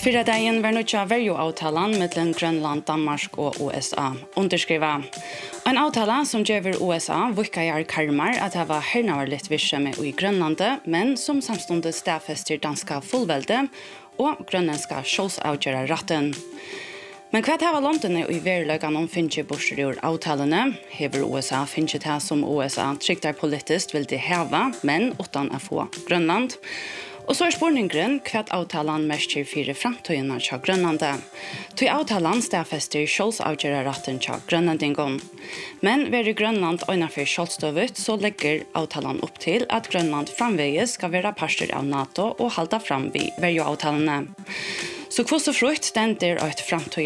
Fyra dagen var nødja verjoavtalen mellom Grønland, Danmark og USA underskriva. En avtale som gjør USA vikar karmar at det var hernavarligt virksomhet i Grønlandet, men som samstundet stedfester danska fullvelde og grønlandska sjålsavgjøre ratten. Men hva det var landene i verløkene om finnes borser i avtalene, hever USA finnes det som USA trykter politisk vil de heve, men utan å få Grønland. Og så spørningen hva avtalen mestjer fire fremtøyene til Grønlandet. Til avtalen stedfester sjålsavgjøre ratten til Grønlandingen. Men ved Grønland innenfor sjålstøvet så legger avtalen opp til at Grønland framveges skal være parter av NATO og halda fram ved verjoavtalene. Så kvist og frukt den der et fremtøy